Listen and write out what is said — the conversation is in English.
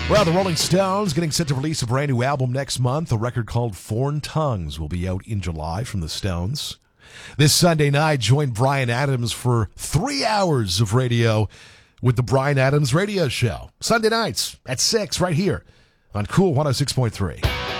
Well, the Rolling Stones getting set to release a brand new album next month. A record called Foreign Tongues will be out in July from the Stones. This Sunday night, join Bryan Adams for 3 hours of radio with the Bryan Adams Radio Show. Sunday nights at 6 right here on Cool 106.3.